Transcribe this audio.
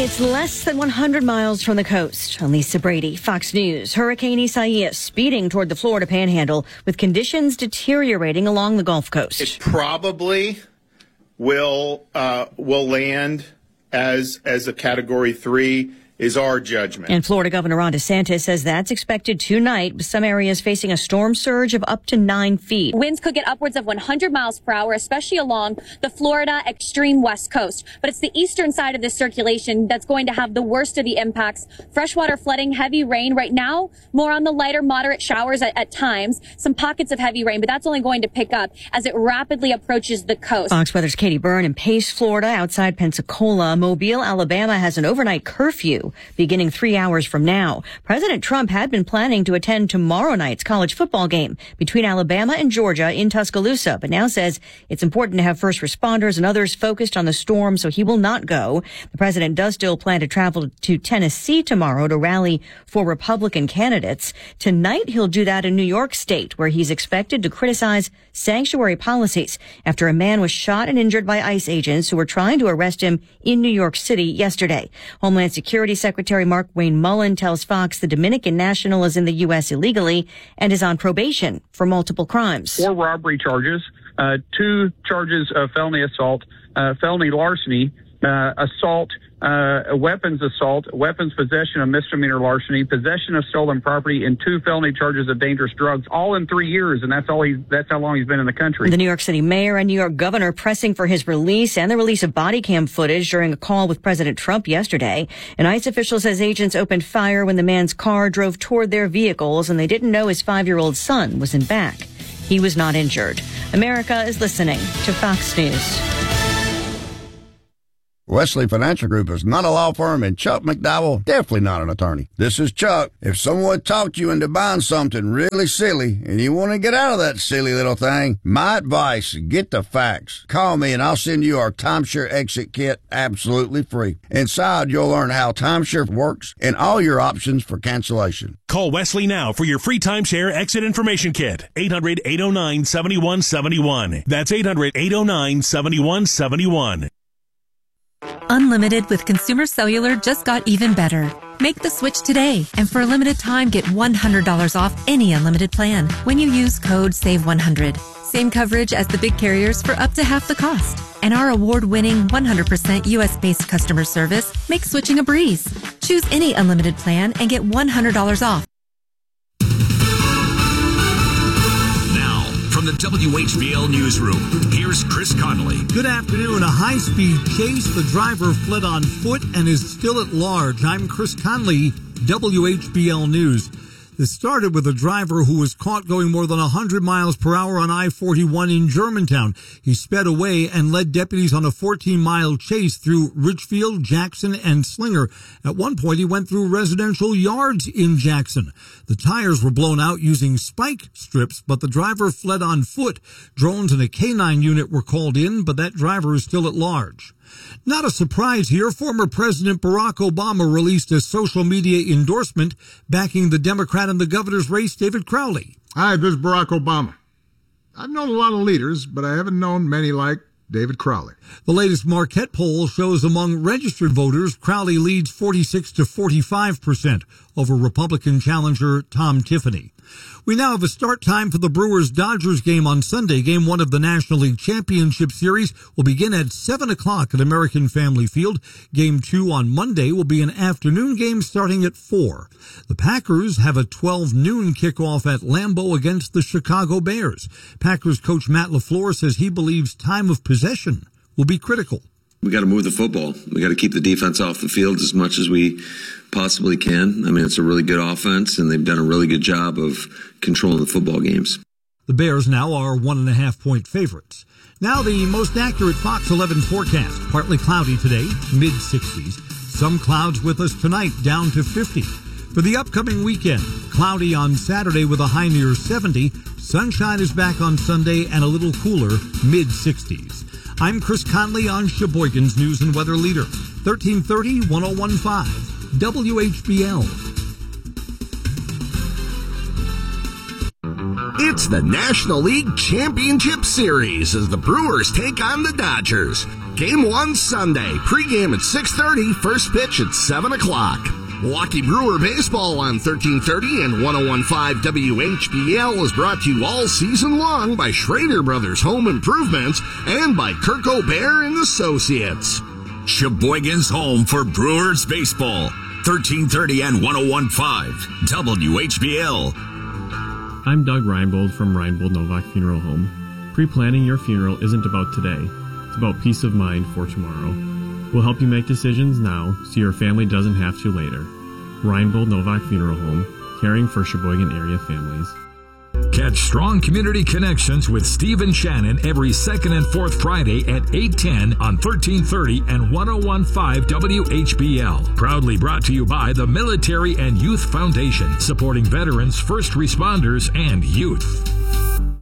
It's less than 100 miles from the coast. I'm Lisa Brady, Fox News. Hurricane Isaias speeding toward the Florida Panhandle with conditions deteriorating along the Gulf Coast. It probably will land as a Category 3 is our judgment. And Florida Governor Ron DeSantis says that's expected tonight, with some areas facing a storm surge of up to 9 feet. Winds could get upwards of 100 miles per hour, especially along the Florida extreme west coast. But it's the eastern side of this circulation that's going to have the worst of the impacts. Freshwater flooding, heavy rain. Right now, more on the lighter, moderate showers at times. Some pockets of heavy rain, but that's only going to pick up as it rapidly approaches the coast. Fox Weather's Katie Byrne in Pace, Florida, outside Pensacola. Mobile, Alabama has an overnight curfew beginning 3 hours from now. President Trump had been planning to attend tomorrow night's college football game between Alabama and Georgia in Tuscaloosa, but now says it's important to have first responders and others focused on the storm, so he will not go. The president does still plan to travel to Tennessee tomorrow to rally for Republican candidates. Tonight, he'll do that in New York State, where he's expected to criticize sanctuary policies after a man was shot and injured by ICE agents who were trying to arrest him in New York City yesterday. Homeland Security Secretary Mark Wayne Mullen tells Fox the Dominican national is in the U.S. illegally and is on probation for multiple crimes. 4 robbery charges, 2 charges of felony assault, felony larceny, assault, weapons assault, weapons possession of misdemeanor larceny, possession of stolen property, and 2 felony charges of dangerous drugs, all in 3 years, and that's how long he's been in the country. The New York City mayor and New York governor pressing for his release and the release of body cam footage during a call with President Trump yesterday. An ICE official says agents opened fire when the man's car drove toward their vehicles and they didn't know his 5-year-old son was in back. He was not injured. America is listening to Fox News. Wesley Financial Group is not a law firm, and Chuck McDowell, definitely not an attorney. This is Chuck. If someone talked you into buying something really silly and you want to get out of that silly little thing, my advice, get the facts. Call me and I'll send you our timeshare exit kit absolutely free. Inside, you'll learn how timeshare works and all your options for cancellation. Call Wesley now for your free timeshare exit information kit. 800-809-7171. That's 800-809-7171. Unlimited with Consumer Cellular just got even better. Make the switch today, and for a limited time, get $100 off any unlimited plan when you use code SAVE100. Same coverage as the big carriers for up to half the cost. And our award-winning 100% U.S.-based customer service makes switching a breeze. Choose any unlimited plan and get $100 off. From the WHBL Newsroom, here's Chris Connolly. Good afternoon. A high-speed chase. The driver fled on foot and is still at large. I'm Chris Connolly, WHBL News. This started with a driver who was caught going more than 100 miles per hour on I-41 in Germantown. He sped away and led deputies on a 14-mile chase through Ridgefield, Jackson, and Slinger. At one point, he went through residential yards in Jackson. The tires were blown out using spike strips, but the driver fled on foot. Drones and a K-9 unit were called in, but that driver is still at large. Not a surprise here. Former President Barack Obama released a social media endorsement backing the Democrat in the governor's race, David Crowley. Hi, this is Barack Obama. I've known a lot of leaders, but I haven't known many like David Crowley. The latest Marquette poll shows among registered voters, Crowley leads 46 to 45% over Republican challenger Tom Tiffany. We now have a start time for the Brewers-Dodgers game on Sunday. Game 1 of the National League Championship Series will begin at 7 o'clock at American Family Field. Game 2 on Monday will be an afternoon game starting at 4. The Packers have a 12 noon kickoff at Lambeau against the Chicago Bears. Packers coach Matt LaFleur says he believes time of possession will be critical. We got to move the football. We got to keep the defense off the field as much as we possibly can. I mean, it's a really good offense, and they've done a really good job of controlling the football games. The Bears now are 1.5-point favorites. Now the most accurate Fox 11 forecast. Partly cloudy today, mid-60s. Some clouds with us tonight, down to 50. For the upcoming weekend, cloudy on Saturday with a high near 70. Sunshine is back on Sunday and a little cooler, mid-60s. I'm Chris Conley on Sheboygan's News and Weather Leader, 1330-1015, WHBL. It's the National League Championship Series as the Brewers take on the Dodgers. Game 1 Sunday. Pregame at 6:30, first pitch at 7 o'clock. Milwaukee Brewer Baseball on 1330 and 101.5 WHBL is brought to you all season long by Schrader Brothers Home Improvements and by Kirk O'Bear and Associates. Sheboygan's home for Brewers Baseball. 1330 and 101.5 WHBL. I'm Doug Reinbold from Reinbold Novak Funeral Home. Pre-planning your funeral isn't about today. It's about peace of mind for tomorrow. We'll help you make decisions now so your family doesn't have to later. Reinbold Novak Funeral Home, caring for Sheboygan area families. Catch Strong Community Connections with Steve and Shannon every second and fourth Friday at 8:10 on 1330 and 101.5 WHBL. Proudly brought to you by the Military and Youth Foundation, supporting veterans, first responders, and youth.